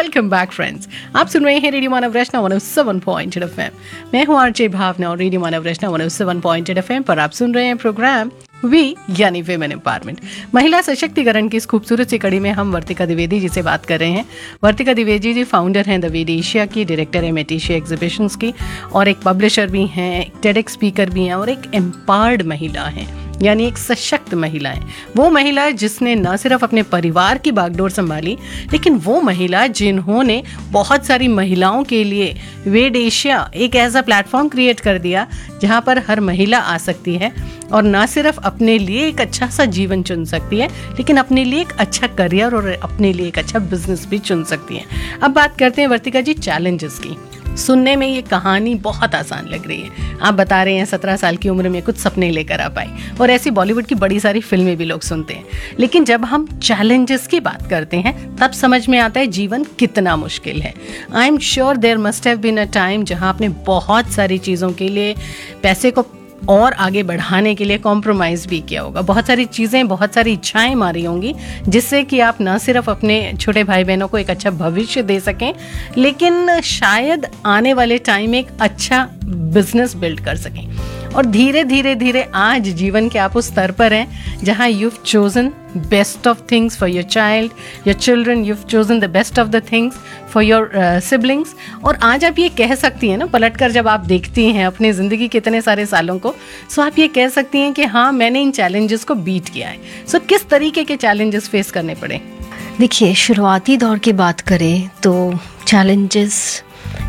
Welcome back friends. आप सुन रहे हैं रेडियो मानव रचना 107.8 FM। मैं हूं आरजे भावना और रेडियो मानव रचना 107.8 FM पर आप सुन रहे हैं प्रोग्राम वी यानी विमेन एम्पावरमेंट। महिला सशक्तिकरण की इस खूबसूरत सी कड़ी में हम वर्तिका द्विवेदी जी से बात कर रहे हैं। वर्तिका द्विवेदी जी फाउंडर हैं द वेदी एशिया की, डायरेक्टर है मेटिशिया एग्जीबिशंस की और एक पब्लिशर भी हैं, एक टेडेक्स स्पीकर भी हैं और एक एम्पावर्ड महिला हैं, यानी एक सशक्त महिला है। वो महिला जिसने न सिर्फ अपने परिवार की बागडोर संभाली, लेकिन वो महिला जिन्होंने बहुत सारी महिलाओं के लिए वेद एशिया एक ऐसा प्लेटफॉर्म क्रिएट कर दिया जहाँ पर हर महिला आ सकती है और न सिर्फ अपने लिए एक अच्छा सा जीवन चुन सकती है, लेकिन अपने लिए एक अच्छा करियर और अपने लिए एक अच्छा बिजनेस भी चुन सकती है। अब बात करते हैं वर्तिका जी चैलेंजेस की। सुनने में ये कहानी बहुत आसान लग रही है। आप बता रहे हैं 17 साल की उम्र में कुछ सपने लेकर आ पाई और ऐसी बॉलीवुड की बड़ी सारी फिल्में भी लोग सुनते हैं, लेकिन जब हम चैलेंजेस की बात करते हैं तब समझ में आता है जीवन कितना मुश्किल है। I am sure there must have been a time जहां आपने बहुत सारी चीज़ों के लिए पैसे को और आगे बढ़ाने के लिए कॉम्प्रोमाइज़ भी किया होगा। बहुत सारी चीज़ें, बहुत सारी इच्छाएं मारी होंगी जिससे कि आप न सिर्फ अपने छोटे भाई बहनों को एक अच्छा भविष्य दे सकें, लेकिन शायद आने वाले टाइम में एक अच्छा बिजनेस बिल्ड कर सकें। और धीरे धीरे धीरे आज जीवन के आप उस स्तर पर हैं जहां you've chosen best of things for your child, your children, you've chosen the best of the things for your siblings। और आज आप ये कह सकती हैं ना, पलटकर जब आप देखती हैं अपनी ज़िंदगी के इतने सारे सालों को, सो आप ये कह सकती हैं कि हाँ मैंने इन चैलेंजेस को बीट किया है। सो किस तरीके के चैलेंजेस फेस करने पड़े? देखिए, शुरुआती दौर की बात करें तो चैलेंजेस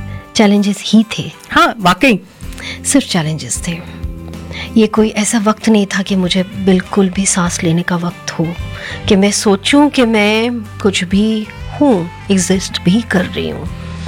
ही थे। हाँ वाकई सिर्फ चैलेंजेस थे। ये कोई ऐसा वक्त नहीं था कि मुझे बिल्कुल भी सांस लेने का वक्त हो, कि मैं सोचूं कि मैं कुछ भी हूँ, एग्जिस्ट भी कर रही हूँ।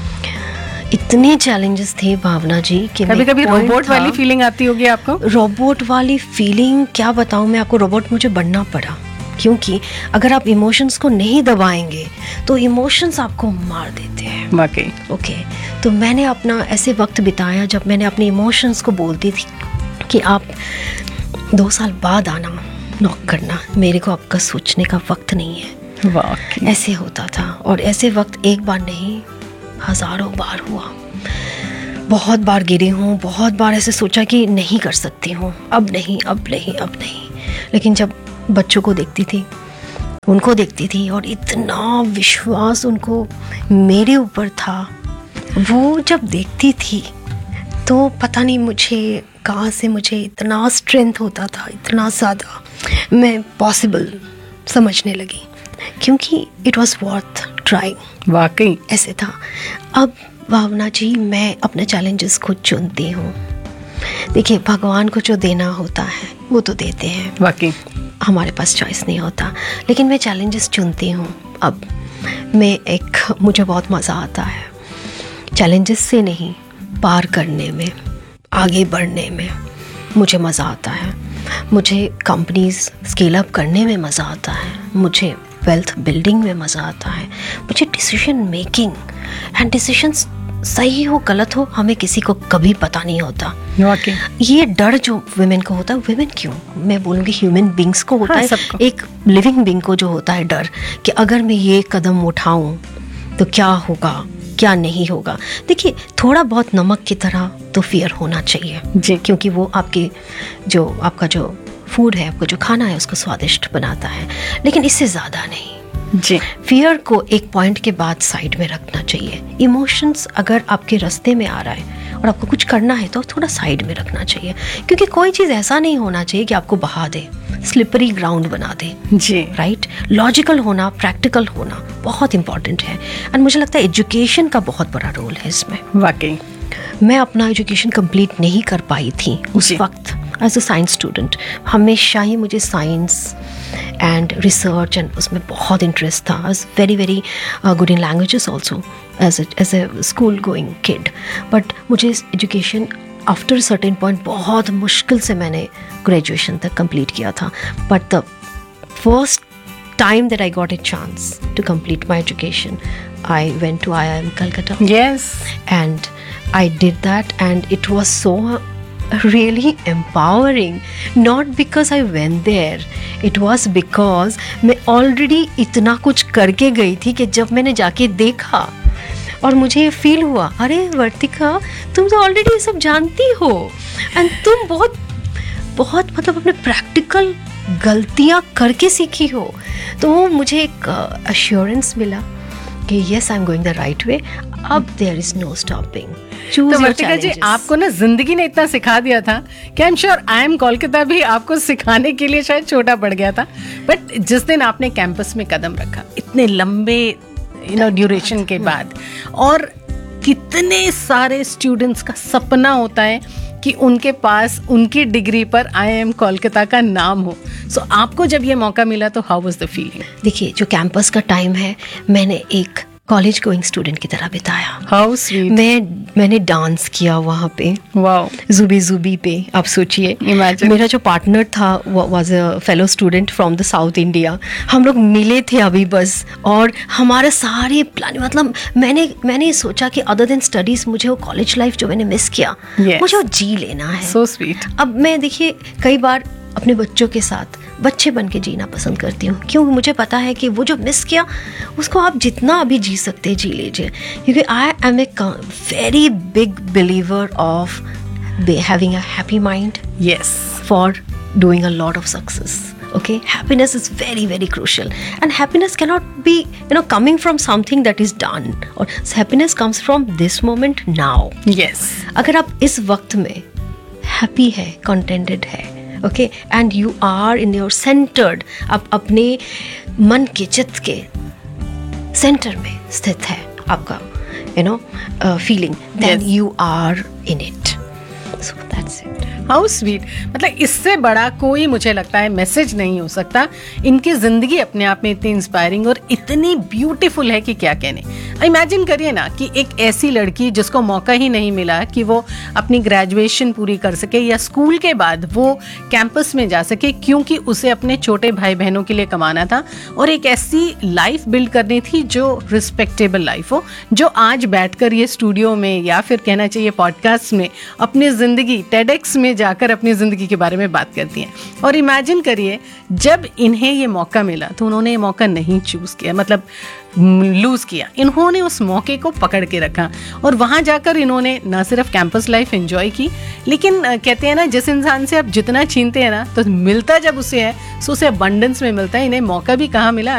इतने चैलेंजेस थे भावना जी कि कभी कभी रोबोट वाली फीलिंग आती होगी आपको? रोबोट वाली फीलिंग क्या बताऊँ मैं आपको, रोबोट मुझे बनना पड़ा, क्योंकि अगर आप इमोशंस को नहीं दबाएंगे तो इमोशंस आपको मार देते हैं। वाकई ओके, तो मैंने अपना ऐसे वक्त बिताया जब मैंने अपने इमोशंस को बोलती थी कि आप 2 साल बाद आना, नॉक करना, मेरे को आपका सोचने का वक्त नहीं है। वाकई ऐसे होता था और ऐसे वक्त एक बार नहीं हज़ारों बार हुआ। बहुत बार गिरी हूँ, बहुत बार ऐसे सोचा कि नहीं कर सकती हूँ, अब नहीं अब नहीं अब नहीं। लेकिन जब बच्चों को देखती थी, उनको देखती थी और इतना विश्वास उनको मेरे ऊपर था, वो जब देखती थी तो पता नहीं मुझे कहाँ से मुझे इतना स्ट्रेंथ होता था, इतना ज़्यादा मैं पॉसिबल समझने लगी, क्योंकि इट वॉज वर्थ ट्राइंग। वाकई ऐसे था। अब भावना जी मैं अपने चैलेंजेस खुद चुनती हूँ। देखिए, भगवान को जो देना होता है वो तो देते हैं, वाकई हमारे पास चॉइस नहीं होता, लेकिन मैं चैलेंजेस चुनती हूँ। अब मुझे बहुत मज़ा आता है चैलेंजेस से नहीं, पार करने में, आगे बढ़ने में मुझे मज़ा आता है। मुझे कंपनीज स्केल अप करने में मज़ा आता है, मुझे वेल्थ बिल्डिंग में मज़ा आता है, मुझे डिसीजन मेकिंग एंड डिसीजंस सही हो गलत हो हमें किसी को कभी पता नहीं होता। ये डर जो विमेन को होता है, विमेन क्यों मैं बोलूँगी ह्यूमन बींग्स को होता है, एक लिविंग बींग को जो होता है डर कि अगर मैं ये कदम उठाऊँ तो क्या होगा, क्या नहीं होगा। देखिए, थोड़ा बहुत नमक की तरह तो फियर होना चाहिए जी, क्योंकि वो आपका जो फूड है, आपका जो खाना है उसको स्वादिष्ट बनाता है, लेकिन इससे ज़्यादा नहीं जी। फियर को एक पॉइंट के बाद साइड में रखना चाहिए। इमोशंस अगर आपके रास्ते में आ रहा है और आपको कुछ करना है तो थोड़ा साइड में रखना चाहिए, क्योंकि कोई चीज़ ऐसा नहीं होना चाहिए कि आपको बहा दे, स्लिपरी ग्राउंड बना दे जी। राइट, लॉजिकल होना, प्रैक्टिकल होना बहुत इंपॉर्टेंट है। एंड मुझे लगता है एजुकेशन का बहुत बड़ा रोल है इसमें। वाकई मैं अपना एजुकेशन कंप्लीट नहीं कर पाई थी उस वक्त एज अ साइंस स्टूडेंट। हमेशा ही मुझे साइंस एंड रिसर्च एंड उसमें बहुत इंटरेस्ट था। I was very very good in languages also as a school going kid, but मुझे एजुकेशन आफ्टर सर्टेन पॉइंट बहुत मुश्किल से मैंने ग्रेजुएशन तक कंप्लीट किया था। But the first time that I got a chance to complete my education, I went to IIM Calcutta. Yes. And I did that, and it was so really empowering, not because I went there, it was because मैं already इतना कुछ करके गई थी कि जब मैंने जाके देखा और मुझे ये फील हुआ, अरे वर्तिका तुम तो ऑलरेडी ये सब जानती हो एंड तुम बहुत बहुत मतलब अपने प्रैक्टिकल गलतियाँ करके सीखी हो, तो वो मुझे एक अश्योरेंस मिला कि yes I am going the right way, अब देयर इज नो स्टॉपिंग। तो वर्तिका जी, आपको ना जिंदगी ने इतना सिखा दिया था कि I am sure I am Kolkata भी आपको सिखाने के लिए शायद छोटा पड़ गया था, बट जिस दिन आपने कैंपस में कदम रखा इतने लंबे ड्यूरेशन के बाद, और कितने सारे स्टूडेंट्स का सपना होता है कि उनके पास उनकी डिग्री पर IIM कोलकाता का नाम हो, सो आपको जब ये मौका मिला तो हाउ वाज द फीलिंग? देखिए, जो कैंपस का टाइम है मैंने एक कॉलेज गोइंग स्टूडेंट की तरह बिताया। How sweet. मैंने डांस किया वहाँ पे, वाओ, जुबी पे। आप सोचिए, मेरा जो पार्टनर था वो was a fellow student from the south India. हम लोग मिले थे अभी बस, और हमारे सारे प्लान, मतलब मैंने सोचा कि अदर देन स्टडीज मुझे वो कॉलेज लाइफ जो मैंने मिस किया, मुझे वो जी लेना है। So sweet. अब मैं देखिए कई बार अपने बच्चों के साथ बच्चे बन के जीना पसंद करती हूँ, क्योंकि मुझे पता है कि वो जो मिस किया उसको आप जितना अभी जी सकते हैं जी लीजिए, क्योंकि I M a very big believer of having a happy mind, yes, for doing a lot of success. Okay, happiness is very very crucial, and happiness cannot be coming from something that is done, or happiness comes from this moment now. yes. अगर आप इस वक्त में happy है, contented है, okay, and you are in your centred, आप अपने मन के चित्त के सेंटर में स्थित है आपका feeling, then you are in it. So that's it. How sweet. मतलब इससे बड़ा कोई मुझे लगता है मैसेज नहीं हो सकता. इनकी जिंदगी अपने आप में इतनी इंस्पायरिंग और इतनी ब्यूटीफुल है कि क्या कहने. इमेजिन करिए ना कि एक ऐसी लड़की जिसको मौका ही नहीं मिला कि वो अपनी ग्रेजुएशन पूरी कर सके या स्कूल के बाद वो कैंपस में जा सके, क्योंकि उसे अपने छोटे भाई बहनों के लिए कमाना था और एक ऐसी लाइफ बिल्ड करनी थी जो रिस्पेक्टेबल लाइफ हो, जो आज बैठकर ये स्टूडियो में या फिर कहना चाहिए पॉडकास्ट में अपनी जिंदगी टेडेक्स में जाकर अपनी जिंदगी के बारे में बात करती हैं. और इमेजिन करिए जब इन्हें ये मौका मिला तो उन्होंने ये मौका नहीं चूज किया, मतलब लूज किया. इन्होंने उस मौके को पकड़ के रखा और वहां जाकर इन्होंने ना सिर्फ कैंपस लाइफ एंजॉय की, लेकिन कहते हैं ना जिस इंसान से आप जितना छीनते हैं ना तो मिलता जब उसे है, सो उसे अबंडेंस में मिलता है. इन्हें मौका भी कहाँ मिला,